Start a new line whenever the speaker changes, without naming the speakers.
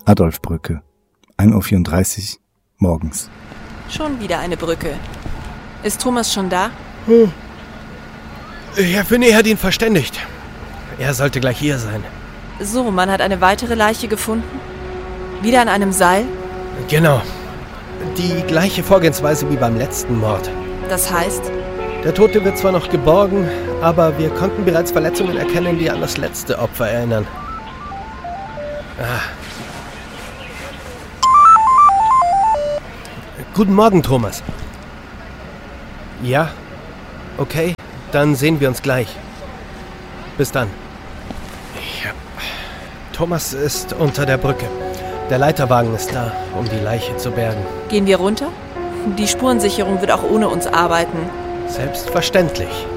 Adolfbrücke, 1:34 Uhr morgens.
Schon wieder eine Brücke. Ist Thomas schon da?
Herr Finney hat ihn verständigt. Er sollte gleich hier sein.
So, man hat eine weitere Leiche gefunden? Wieder an einem Seil?
Genau. Die gleiche Vorgehensweise wie beim letzten Mord.
Das heißt?
Der Tote wird zwar noch geborgen, aber wir konnten bereits Verletzungen erkennen, die an das letzte Opfer erinnern. Guten Morgen, Thomas. Ja? Okay, dann sehen wir uns gleich. Bis dann. Ja. Thomas ist unter der Brücke. Der Leiterwagen ist da, um die Leiche zu bergen.
Gehen wir runter? Die Spurensicherung wird auch ohne uns arbeiten.
Selbstverständlich.